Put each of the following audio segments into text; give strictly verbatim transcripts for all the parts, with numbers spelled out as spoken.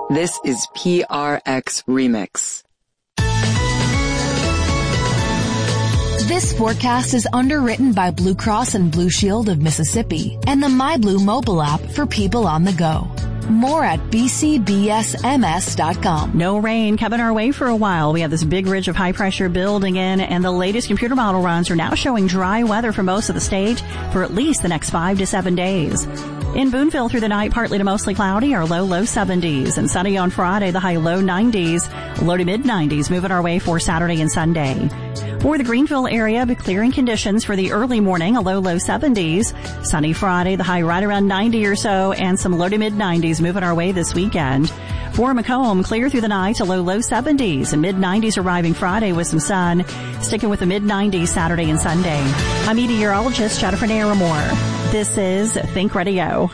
This is P R X Remix. This forecast is underwritten by Blue Cross and Blue Shield of Mississippi and the MyBlue mobile app for people on the go. More at b c b s m s dot com. No rain coming our way for a while. We have this big ridge of high pressure building in, and the latest computer model runs are now showing dry weather for most of the state for at least the next five to seven days. In Boonville through the night, partly to mostly cloudy, our low, low seventies. And sunny on Friday, the high, low nineties, low to mid nineties, moving our way for Saturday and Sunday. For the Greenville area, but clearing conditions for the early morning, a low, low seventies. Sunny Friday, the high right around ninety or so, and some low to mid nineties moving our way this weekend. For Macomb, clear through the night, a low, low seventies, and mid nineties arriving Friday with some sun, sticking with the mid nineties Saturday and Sunday. I'm meteorologist Jennifer Naramore. This is Think Radio.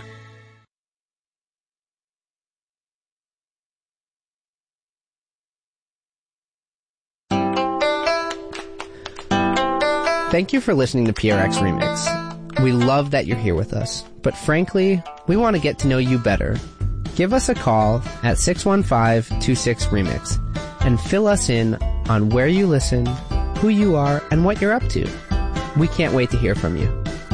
Thank you for listening to P R X Remix. We love that you're here with us, but frankly, we want to get to know you better. Give us a call at six one five, two six, remix and fill us in on where you listen, who you are, and what you're up to. We can't wait to hear from you.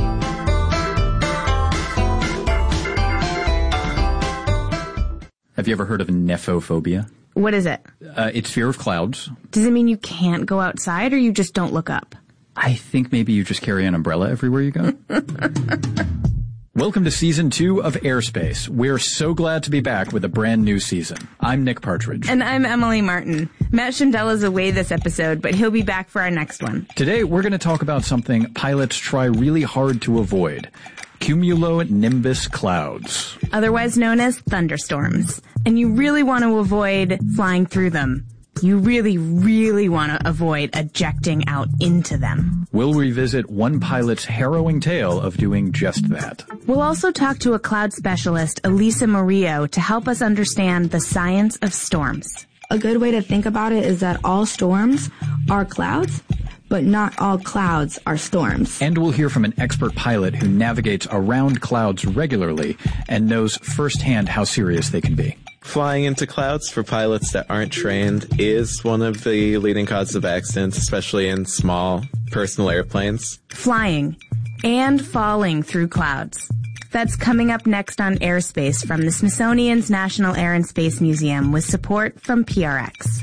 Have you ever heard of nephophobia? What is it? Uh, it's fear of clouds. Does it mean you can't go outside or you just don't look up? I think maybe you just carry an umbrella everywhere you go. Welcome to season two of Airspace. We're so glad to be back with a brand new season. I'm Nick Partridge. And I'm Emily Martin. Matt Shindella's away this episode, but he'll be back for our next one. Today, we're going to talk about something pilots try really hard to avoid. Cumulonimbus clouds. Otherwise known as thunderstorms. And you really want to avoid flying through them. You really, really want to avoid ejecting out into them. We'll revisit one pilot's harrowing tale of doing just that. We'll also talk to a cloud specialist, Elisa Murillo, to help us understand the science of storms. A good way to think about it is that all storms are clouds, but not all clouds are storms. And we'll hear from an expert pilot who navigates around clouds regularly and knows firsthand how serious they can be. Flying into clouds for pilots that aren't trained is one of the leading causes of accidents, especially in small personal airplanes. Flying and falling through clouds. That's coming up next on Airspace from the Smithsonian's National Air and Space Museum with support from P R X.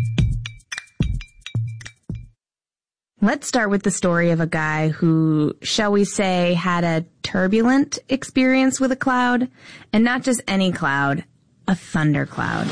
Let's start with the story of a guy who, shall we say, had a turbulent experience with a cloud, and not just any cloud, a thundercloud.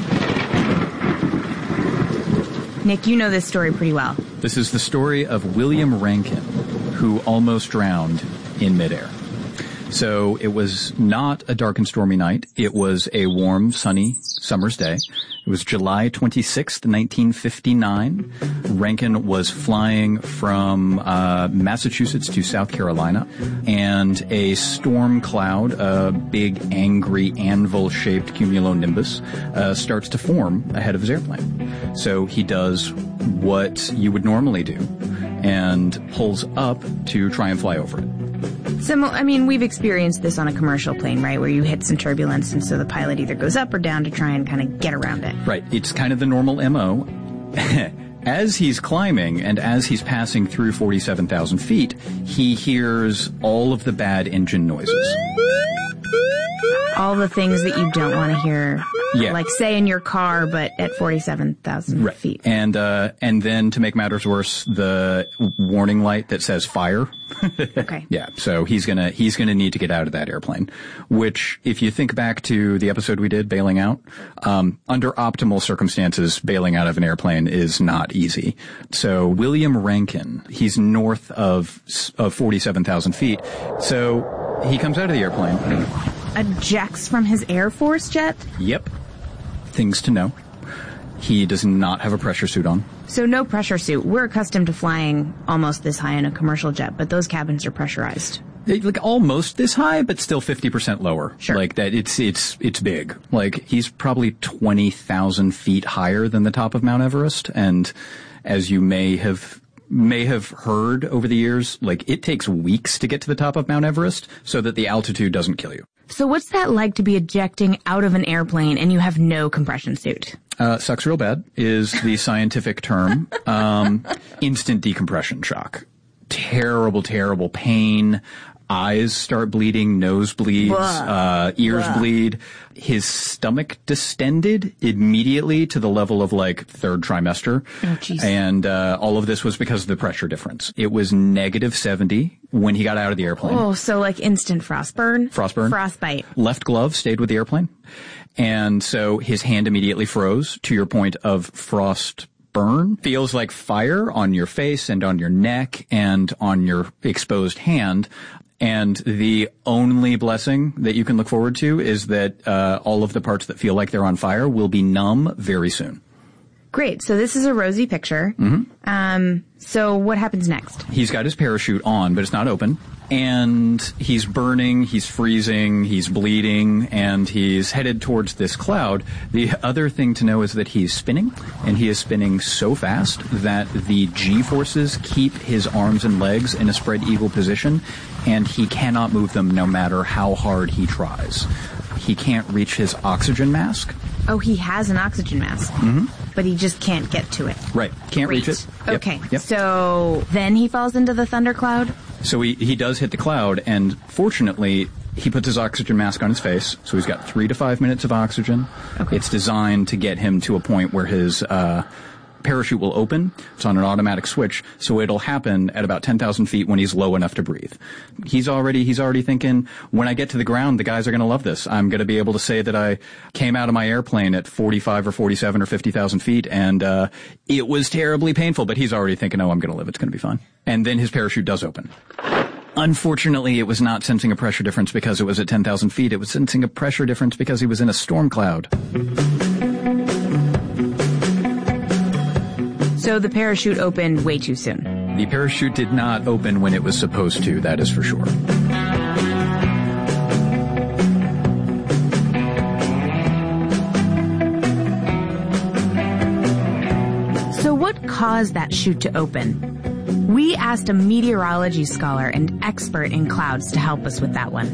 Nick, you know this story pretty well. This is the story of William Rankin, who almost drowned in midair. So it was not a dark and stormy night. It was a warm, sunny summer's day. It was July twenty-sixth, nineteen fifty-nine. Rankin was flying from uh Massachusetts to South Carolina, and a storm cloud, a big, angry, anvil-shaped cumulonimbus, uh, starts to form ahead of his airplane. So he does what you would normally do and pulls up to try and fly over it. Sim- I mean, we've experienced this on a commercial plane, right, where you hit some turbulence, and so the pilot either goes up or down to try and kind of get around it. Right. It's kind of the normal M O. As he's climbing and as he's passing through forty-seven thousand feet, he hears all of the bad engine noises. All the things that you don't want to hear. Yeah. Like, say, in your car, but at forty-seven thousand right. feet. And, uh, and then to make matters worse, the warning light that says fire. Okay. Yeah. So he's gonna, he's gonna need to get out of that airplane, which, if you think back to the episode we did, bailing out, um, under optimal circumstances, bailing out of an airplane is not easy. So William Rankin, he's north of, of forty-seven thousand feet. So he comes out of the airplane. Ejects from his Air Force jet? Yep. Things to know. He does not have a pressure suit on. So no pressure suit. We're accustomed to flying almost this high in a commercial jet, but those cabins are pressurized. It, like almost this high, but still fifty percent lower. Sure. Like that, it's, it's, it's big. Like he's probably twenty thousand feet higher than the top of Mount Everest. And as you may have, may have heard over the years, like it takes weeks to get to the top of Mount Everest so that the altitude doesn't kill you. So what's that like to be ejecting out of an airplane and you have no compression suit? Uh, sucks real bad is the scientific term. Um, instant decompression shock. Terrible, terrible pain. Eyes start bleeding, nose bleeds, uh, ears Blah. bleed. His stomach distended immediately to the level of like third trimester. Oh, jeez. And, uh, all of this was because of the pressure difference. It was negative seventy when he got out of the airplane. Oh, so like instant frostburn? Frostburn. Frostbite. Left glove stayed with the airplane. And so his hand immediately froze, to your point of frost burn. Feels like fire on your face and on your neck and on your exposed hand. And the only blessing that you can look forward to is that uh, all of the parts that feel like they're on fire will be numb very soon. Great. So this is a rosy picture. Mm-hmm. Um, so what happens next? He's got his parachute on, but it's not open. And he's burning, he's freezing, he's bleeding, and he's headed towards this cloud. The other thing to know is that he's spinning, and he is spinning so fast that the G-forces keep his arms and legs in a spread eagle position, and he cannot move them no matter how hard he tries. He can't reach his oxygen mask. Oh, he has an oxygen mask, mm-hmm. but he just can't get to it. Right. Can't Great. reach it. Yep. Okay. Yep. So then he falls into the thundercloud? So he, he does hit the cloud, and fortunately, he puts his oxygen mask on his face, so he's got three to five minutes of oxygen. Okay. It's designed to get him to a point where his uh parachute will open. It's on an automatic switch, so it'll happen at about ten thousand feet when he's low enough to breathe. He's already, he's already thinking, when I get to the ground, the guys are going to love this. I'm going to be able to say that I came out of my airplane at forty-five or forty-seven or fifty thousand feet, and uh it was terribly painful, but he's already thinking, oh, I'm going to live. It's going to be fine. And then his parachute does open. Unfortunately, it was not sensing a pressure difference because it was at ten thousand feet. It was sensing a pressure difference because he was in a storm cloud. So the parachute opened way too soon. The parachute did not open when it was supposed to, that is for sure. So what caused that chute to open? We asked a meteorology scholar and expert in clouds to help us with that one.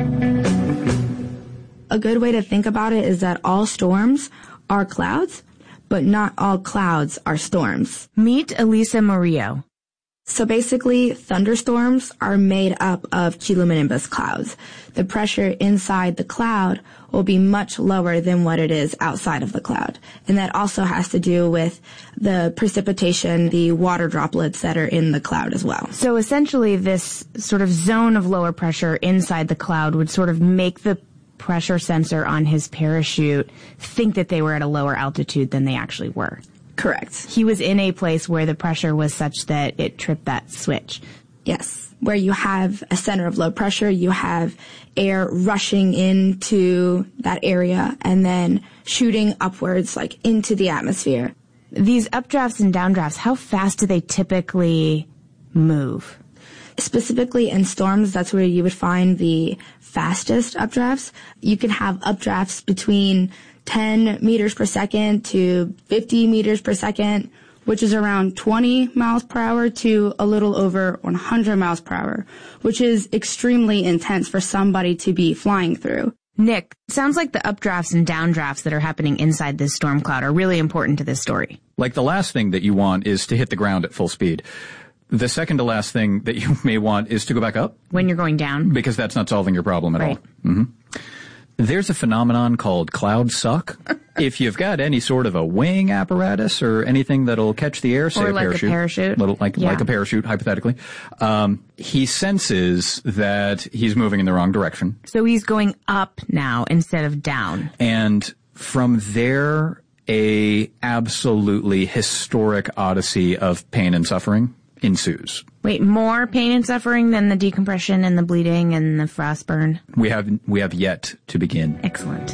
A good way to think about it is that all storms are clouds, but not all clouds are storms. Meet Elisa Murillo. So basically, thunderstorms are made up of cumulonimbus clouds. The pressure inside the cloud will be much lower than what it is outside of the cloud. And that also has to do with the precipitation, the water droplets that are in the cloud as well. So essentially, this sort of zone of lower pressure inside the cloud would sort of make the pressure sensor on his parachute think that they were at a lower altitude than they actually were. Correct. He was in a place where the pressure was such that it tripped that switch. Yes. Where you have a center of low pressure, you have air rushing into that area and then shooting upwards, like into the atmosphere. These updrafts and downdrafts, how fast do they typically move? Specifically in storms, that's where you would find the fastest updrafts. You can have updrafts between ten meters per second to fifty meters per second, which is around twenty miles per hour to a little over one hundred miles per hour, which is extremely intense for somebody to be flying through. Nick, sounds like the updrafts and downdrafts that are happening inside this storm cloud are really important to this story. Like the last thing that you want is to hit the ground at full speed. The second to last thing that you may want is to go back up. When you're going down. Because that's not solving your problem at right. all. Mm-hmm. There's a phenomenon called cloud suck. If you've got any sort of a wing apparatus or anything that'll catch the air, say or a like parachute, a parachute. Little, like, yeah. like a parachute, hypothetically, um, he senses that he's moving in the wrong direction. So he's going up now instead of down. And from there, a absolutely historic odyssey of pain and suffering ensues. Wait, more pain and suffering than the decompression and the bleeding and the frostburn? We have we have yet to begin. Excellent.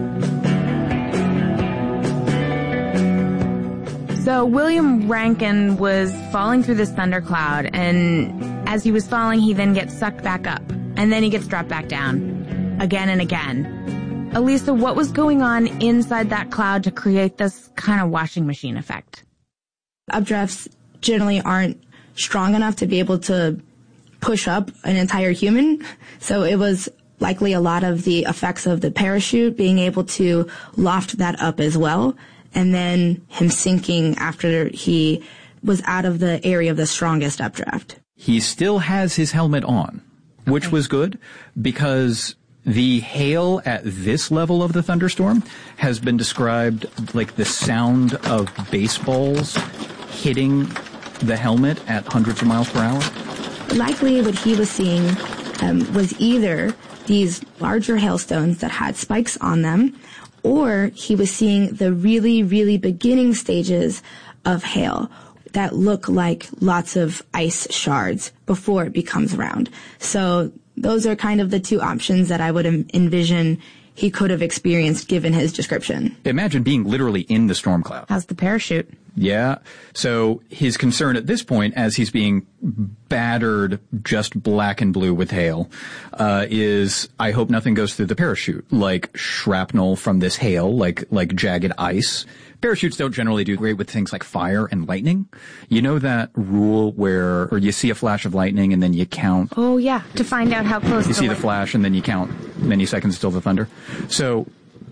So William Rankin was falling through this thundercloud, and as he was falling, he then gets sucked back up, and then he gets dropped back down again and again. Elisa, what was going on inside that cloud to create this kind of washing machine effect? Updrafts generally aren't strong enough to be able to push up an entire human. So it was likely a lot of the effects of the parachute being able to loft that up as well, and then him sinking after he was out of the area of the strongest updraft. He still has his helmet on, which Okay. was good because the hail at this level of the thunderstorm has been described like the sound of baseballs hitting the helmet at hundreds of miles per hour. Likely what he was seeing um, was either these larger hailstones that had spikes on them, or he was seeing the really, really beginning stages of hail that look like lots of ice shards before it becomes round. So those are kind of the two options that I would em- envision he could have experienced given his description. Imagine being literally in the storm cloud. How's the parachute? Yeah. So his concern at this point, as he's being battered just black and blue with hail, uh, is I hope nothing goes through the parachute, like shrapnel from this hail, like, like jagged ice. Parachutes don't generally do great with things like fire and lightning. You know that rule where, or you see a flash of lightning and then you count. Oh, yeah, to find out how close You the see the light- flash and then you count many seconds till the thunder. So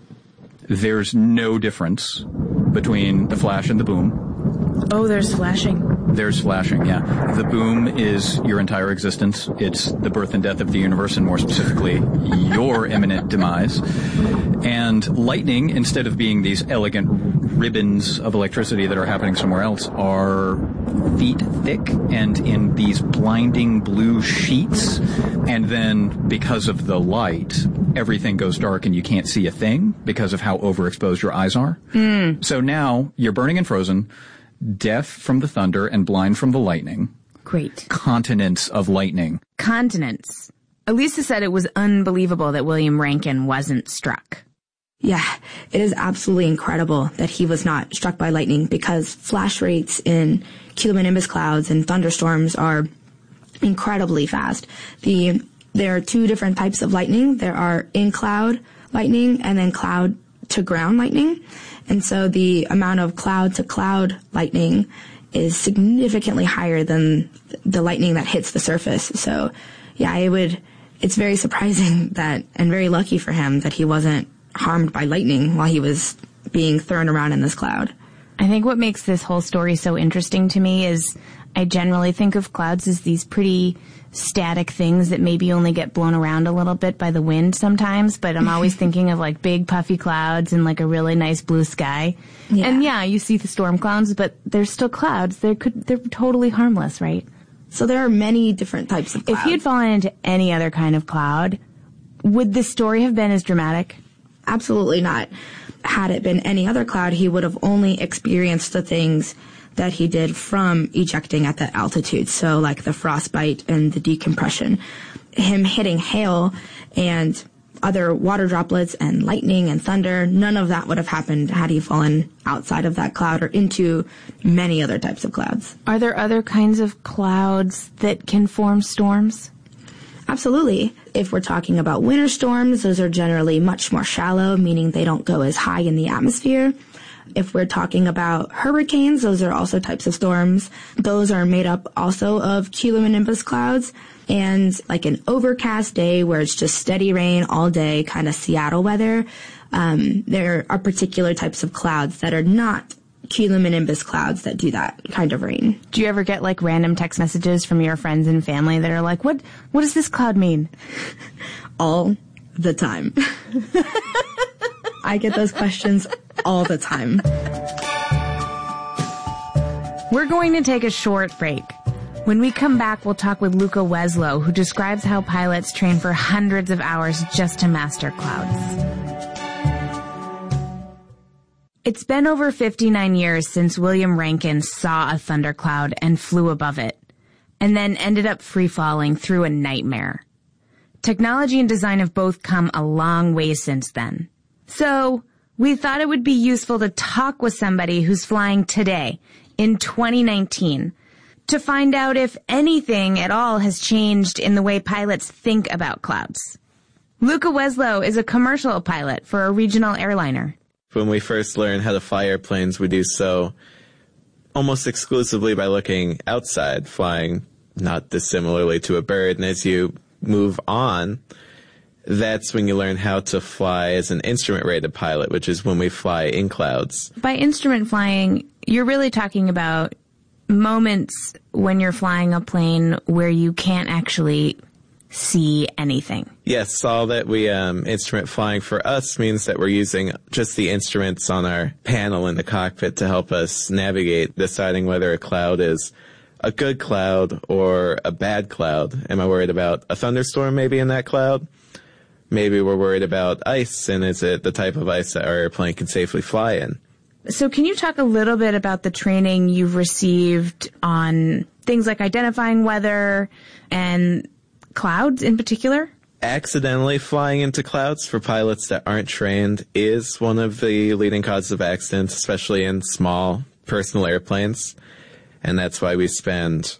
there's no difference between the flash and the boom. Oh, there's flashing. There's flashing, yeah. The boom is your entire existence. It's the birth and death of the universe, and more specifically, your imminent demise. And lightning, instead of being these elegant ribbons of electricity that are happening somewhere else, are feet thick and in these blinding blue sheets. And then, because of the light, everything goes dark and you can't see a thing because of how overexposed your eyes are. Mm. So now, you're burning and frozen, deaf from the thunder and blind from the lightning. Great. Continents of lightning. Continents. Elisa said it was unbelievable that William Rankin wasn't struck. Yeah, it is absolutely incredible that he was not struck by lightning because flash rates in cumulonimbus clouds and thunderstorms are incredibly fast. The there are two different types of lightning. There are in-cloud lightning and then cloud-to-ground lightning. And so the amount of cloud-to-cloud lightning is significantly higher than the lightning that hits the surface. So, yeah, it would. It's very surprising that, and very lucky for him, that he wasn't harmed by lightning while he was being thrown around in this cloud. I think what makes this whole story so interesting to me is I generally think of clouds as these pretty static things that maybe only get blown around a little bit by the wind sometimes, but I'm always thinking of like big puffy clouds and like a really nice blue sky. Yeah. And yeah, you see the storm clouds, but they're still clouds. They could, they're totally harmless, right? So there are many different types of clouds. If he had fallen into any other kind of cloud, would this story have been as dramatic? Absolutely not. Had it been any other cloud, he would have only experienced the things that he did from ejecting at that altitude. So like the frostbite and the decompression. Him hitting hail and other water droplets and lightning and thunder, none of that would have happened had he fallen outside of that cloud or into many other types of clouds. Are there other kinds of clouds that can form storms? Absolutely. If we're talking about winter storms, those are generally much more shallow, meaning they don't go as high in the atmosphere. If we're talking about hurricanes, those are also types of storms. Those are made up also of cumulonimbus clouds. And like an overcast day where it's just steady rain all day, kind of Seattle weather, um, there are particular types of clouds that are not cumulonimbus clouds that do that kind of rain. Do you ever get like random text messages from your friends and family that are like, what, what does this cloud mean? All the time. I get those questions all the time. We're going to take a short break. When we come back, we'll talk with Luca Weslow, who describes how pilots train for hundreds of hours just to master clouds. It's been over fifty-nine years since William Rankin saw a thundercloud and flew above it, and then ended up free-falling through a nightmare. Technology and design have both come a long way since then. So, we thought it would be useful to talk with somebody who's flying today, in twenty nineteen, to find out if anything at all has changed in the way pilots think about clouds. Luca Weslow is a commercial pilot for a regional airliner. When we first learned how to fly airplanes, we do so almost exclusively by looking outside, flying not dissimilarly to a bird. And as you move on, that's when you learn how to fly as an instrument-rated pilot, which is when we fly in clouds. By instrument flying, you're really talking about moments when you're flying a plane where you can't actually see anything. Yes, all that we um, instrument flying for us means that we're using just the instruments on our panel in the cockpit to help us navigate, deciding whether a cloud is a good cloud or a bad cloud. Am I worried about a thunderstorm maybe in that cloud? Maybe we're worried about ice, and is it the type of ice that our airplane can safely fly in? So can you talk a little bit about the training you've received on things like identifying weather and clouds in particular? Accidentally flying into clouds for pilots that aren't trained is one of the leading causes of accidents, especially in small personal airplanes. And that's why we spend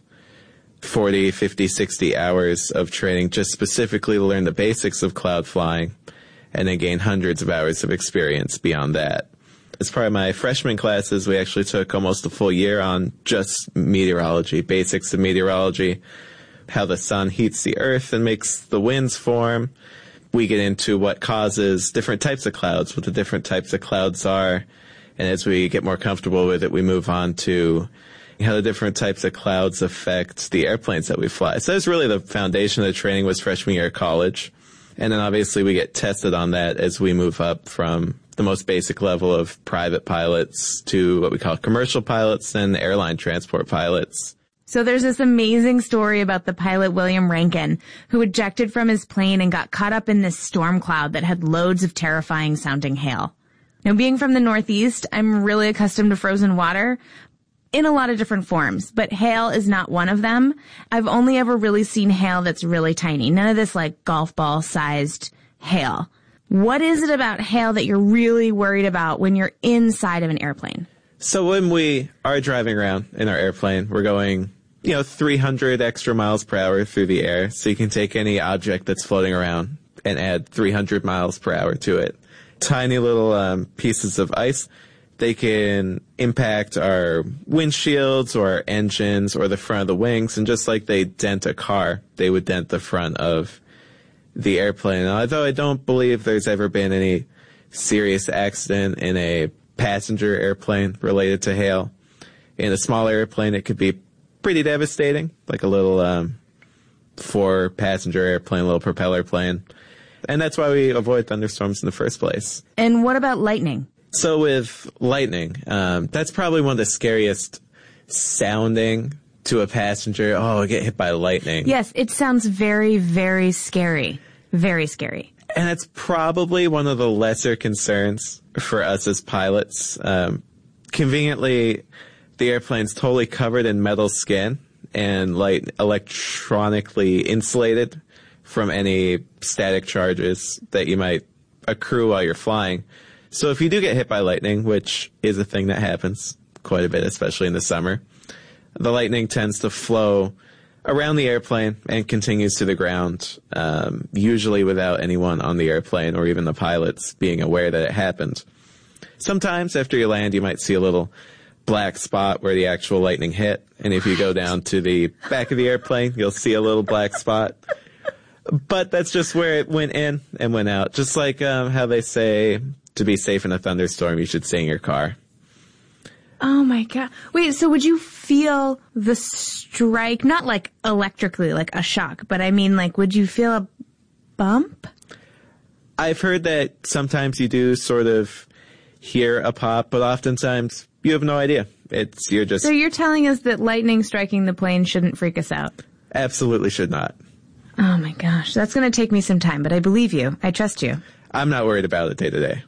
forty, fifty, sixty hours of training just specifically to learn the basics of cloud flying, and then gain hundreds of hours of experience beyond that. As part of my freshman classes, we actually took almost a full year on just meteorology, basics of meteorology, how the sun heats the earth and makes the winds form. We get into what causes different types of clouds, what the different types of clouds are. And as we get more comfortable with it, we move on to how the different types of clouds affect the airplanes that we fly. So that's really the foundation of the training was freshman year of college. And then obviously we get tested on that as we move up from the most basic level of private pilots to what we call commercial pilots and airline transport pilots. So there's this amazing story about the pilot William Rankin, who ejected from his plane and got caught up in this storm cloud that had loads of terrifying sounding hail. Now, being from the Northeast, I'm really accustomed to frozen water in a lot of different forms, but hail is not one of them. I've only ever really seen hail that's really tiny. None of this like golf ball sized hail. What is it about hail that you're really worried about when you're inside of an airplane? So when we are driving around in our airplane, we're going, you know, three hundred extra miles per hour through the air. So you can take any object that's floating around and add three hundred miles per hour to it. Tiny little um, pieces of ice, they can impact our windshields or our engines or the front of the wings. And just like they dent a car, they would dent the front of the airplane. Although I don't believe there's ever been any serious accident in a passenger airplane related to hail. In a small airplane, it could be pretty devastating, like a little um, four-passenger airplane, a little propeller plane. And that's why we avoid thunderstorms in the first place. And what about lightning? So with lightning, um, that's probably one of the scariest sounding to a passenger. Oh, I get hit by lightning. Yes, it sounds very, very scary. Very scary. And it's probably one of the lesser concerns for us as pilots. Um, conveniently, the airplane's totally covered in metal skin and like electronically insulated from any static charges that you might accrue while you're flying. So if you do get hit by lightning, which is a thing that happens quite a bit, especially in the summer, the lightning tends to flow around the airplane and continues to the ground, um, usually without anyone on the airplane or even the pilots being aware that it happened. Sometimes after you land, you might see a little black spot where the actual lightning hit. And if you go down to the back of the airplane, you'll see a little black spot. But that's just where it went in and went out. Just like um, how they say to be safe in a thunderstorm, you should stay in your car. Oh my God. Wait, so would you feel the strike, not like electrically, like a shock, but I mean, like, would you feel a bump? I've heard that sometimes you do sort of hear a pop, but oftentimes you have no idea. It's, you're just... So you're telling us that lightning striking the plane shouldn't freak us out? Absolutely should not. Oh my gosh. That's going to take me some time, but I believe you. I trust you. I'm not worried about it day to day.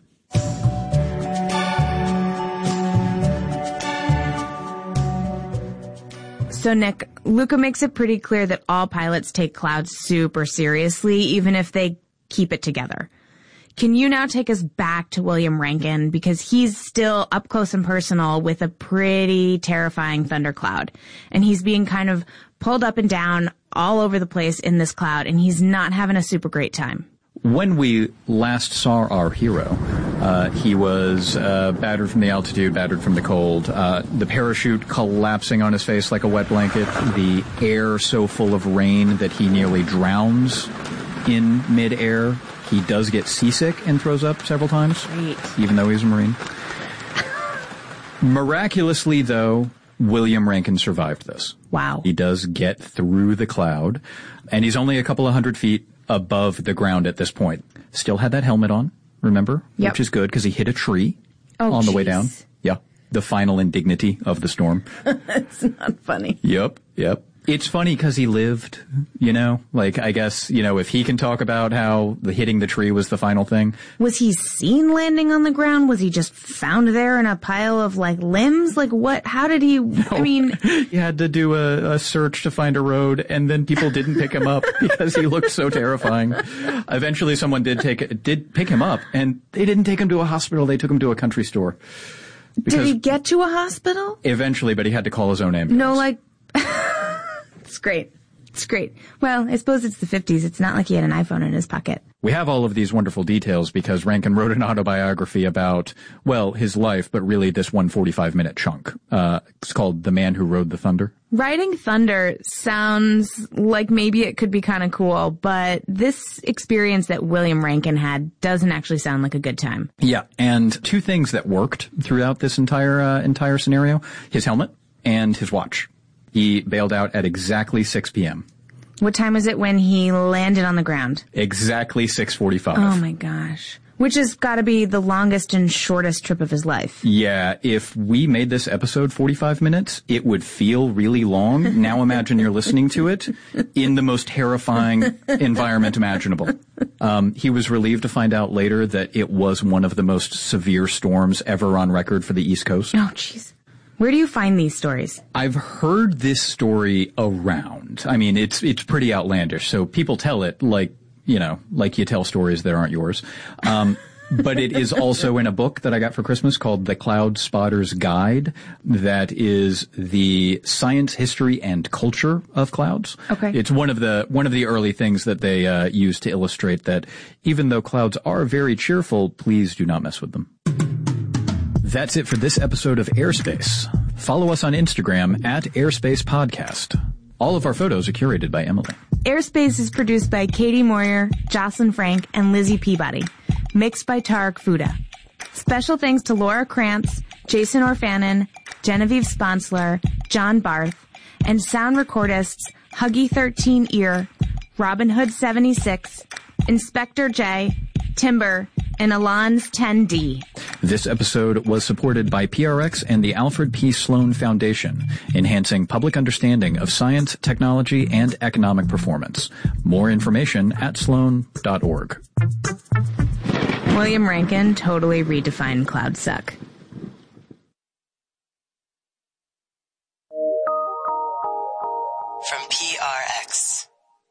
So, Nick, Luca makes it pretty clear that all pilots take clouds super seriously, even if they keep it together. Can you now take us back to William Rankin, because he's still up close and personal with a pretty terrifying thundercloud, and he's being kind of pulled up and down all over the place in this cloud, and he's not having a super great time. When we last saw our hero, uh, he was uh, battered from the altitude, battered from the cold, uh, the parachute collapsing on his face like a wet blanket, the air so full of rain that he nearly drowns in midair. He does get seasick and throws up several times, Great. even though he's a Marine. Miraculously, though, William Rankin survived this. Wow. He does get through the cloud, and he's only a couple of hundred feet above the ground at this point. Still had that helmet on, remember? Yep. Which is good because he hit a tree Oh, on the way geez. down. Yeah. The final indignity of the storm. It's not funny. Yep, yep. It's funny because he lived, you know, like, I guess, you know, if he can talk about how the hitting the tree was the final thing. Was he seen landing on the ground? Was he just found there in a pile of, like, limbs? Like, what? How did he, I mean. He had to do a, a search to find a road, and then people didn't pick him up because he looked so terrifying. Eventually someone did take, did pick him up, and they didn't take him to a hospital, they took him to a country store. Did he get to a hospital? Eventually, but he had to call his own ambulance. No, like, it's great. It's great. Well, I suppose it's the fifties. It's not like he had an iPhone in his pocket. We have all of these wonderful details because Rankin wrote an autobiography about, well, his life, but really this one forty-five minute chunk. Uh, it's called The Man Who Rode the Thunder. Riding thunder sounds like maybe it could be kind of cool, but this experience that William Rankin had doesn't actually sound like a good time. Yeah, and two things that worked throughout this entire uh, entire scenario, his helmet and his watch. He bailed out at exactly six p.m. What time was it when he landed on the ground? Exactly six forty-five. Oh my gosh. Which has got to be the longest and shortest trip of his life. Yeah, if we made this episode forty-five minutes, it would feel really long. Now imagine you're listening to it in the most terrifying environment imaginable. Um, he was relieved to find out later that it was one of the most severe storms ever on record for the East Coast. Oh, jeez. Where do you find these stories? I've heard this story around. I mean, it's it's pretty outlandish. So people tell it like, you know, like you tell stories that aren't yours. Um, but it is also in a book that I got for Christmas called The Cloud Spotter's Guide. That is the science, history, and culture of clouds. Okay. It's one of the one of the early things that they uh, use to illustrate that even though clouds are very cheerful, please do not mess with them. That's it for this episode of Airspace. Follow us on Instagram at Airspace Podcast. All of our photos are curated by Emily. Airspace is produced by Katie Moyer, Jocelyn Frank, and Lizzie Peabody. Mixed by Tarek Fuda. Special thanks to Laura Krantz, Jason Orfanon, Genevieve Sponsler, John Barth, and sound recordists Huggy thirteen Ear, Robin Hood seventy-six, Inspector J, Timber, and Alon's ten D. This episode was supported by P R X and the Alfred P. Sloan Foundation, enhancing public understanding of science, technology, and economic performance. More information at sloan dot org. William Rankin totally redefined cloud suck. From P R X.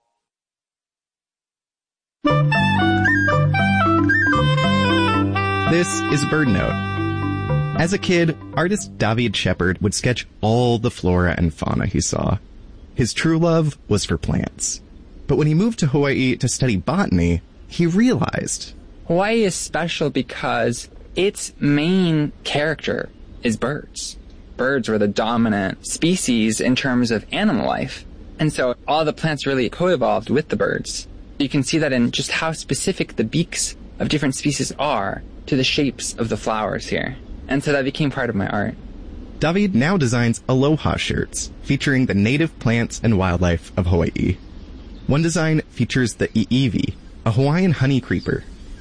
This is Bird Note. As a kid, artist David Shepard would sketch all the flora and fauna he saw. His true love was for plants. But when he moved to Hawaii to study botany, he realized Hawaii is special because its main character is birds. Birds were the dominant species in terms of animal life. And so all the plants really co-evolved with the birds. You can see that in just how specific the beaks of different species are to the shapes of the flowers here. And so that became part of my art. David now designs aloha shirts featuring the native plants and wildlife of Hawaii. One design features the iiwi, a Hawaiian honey creeper.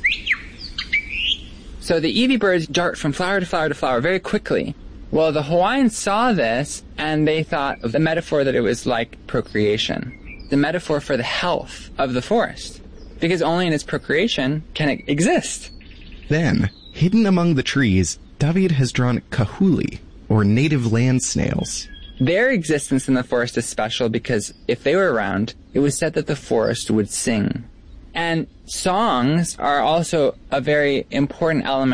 So the iiwi birds dart from flower to flower to flower very quickly. Well, the Hawaiians saw this and they thought of the metaphor that it was like procreation. The metaphor for the health of the forest. Because only in its procreation can it exist. Then, hidden among the trees, David has drawn kahuli, or native land snails. Their existence in the forest is special because if they were around, it was said that the forest would sing. And songs are also a very important element